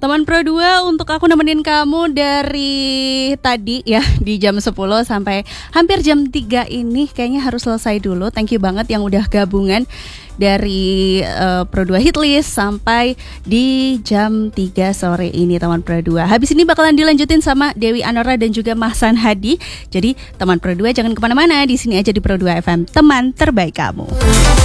Teman Pro 2, untuk aku nemenin kamu dari tadi ya, di jam 10 sampai hampir jam 3 ini kayaknya harus selesai dulu. Thank you banget yang udah gabungan dari Pro 2 Hitlist sampai di jam 3 sore ini, teman Pro 2. Habis ini bakalan dilanjutin sama Dewi Anora dan juga Mahsan Hadi. Jadi teman Pro 2 jangan kemana-mana, di sini aja di Pro 2 FM, teman terbaik kamu.